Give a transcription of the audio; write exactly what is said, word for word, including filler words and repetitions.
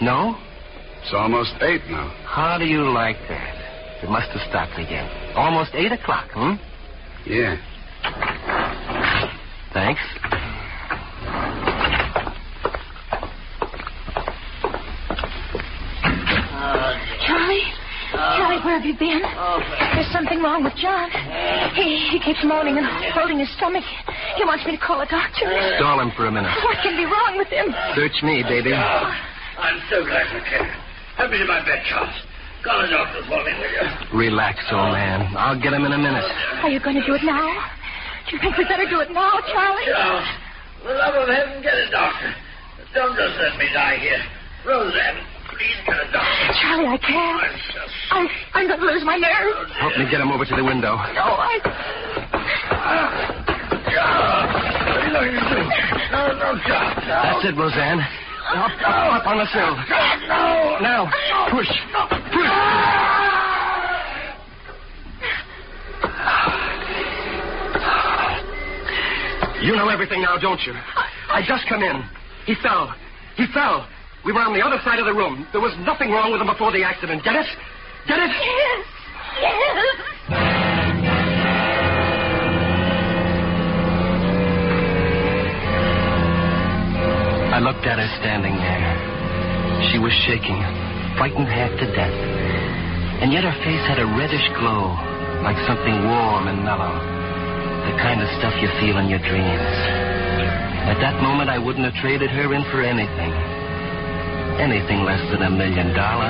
No? It's almost eight now. How do you like that? It must have stopped again. Almost eight o'clock, hmm? Yeah. Thanks. Charlie? Charlie, where have you been? There's something wrong with John. He, he keeps moaning and holding his stomach. He wants me to call a doctor. Stall him for a minute. What can be wrong with him? Search me, baby. I'm so glad you came. Help me to my bed, Charles. Call a doctor for me, will you? Relax, old man. I'll get him in a minute. Are you going to do it now? Do you think we better do it now, Charlie? Charles, for the love of heaven, get a doctor. Don't just let me die here. Roseanne, please get a doctor. Charlie, I can't. I'm so I, I'm going to lose my nerve. Help me get him over to the window. No, I... Charles, what are you going to do? No, no, Charles, no. That's it, Roseanne. Up, up, up on the sill. No. Now, push. Push. You know everything now, don't you? I just come in. He fell. He fell. We were on the other side of the room. There was nothing wrong with him before the accident. Get it? Get it? Yes. Yes. I looked at her standing there. She was shaking, frightened half to death. And yet her face had a reddish glow, like something warm and mellow. The kind of stuff you feel in your dreams. At that moment, I wouldn't have traded her in for anything. Anything less than a million dollars.